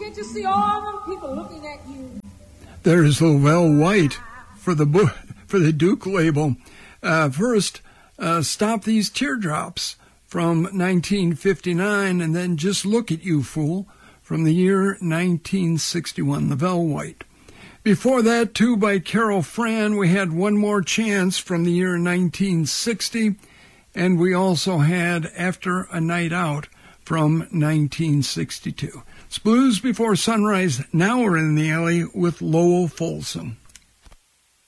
Can't you see all them people looking at you? There's Lavelle White for the Duke label. First, Stop These Teardrops from 1959, and then Just Look at You, Fool from the year 1961, Lavelle White. Before that, too, by Carol Fran, we had One More Chance from the year 1960, and we also had After a Night Out from 1962. It's Blues Before Sunrise. Now we're in the alley with Lowell Folsom.